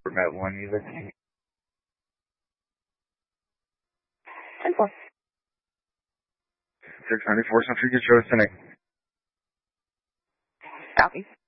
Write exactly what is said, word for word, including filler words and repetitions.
Met one, you listening? ten four. six ninety-four, Century, get you listening. Copy.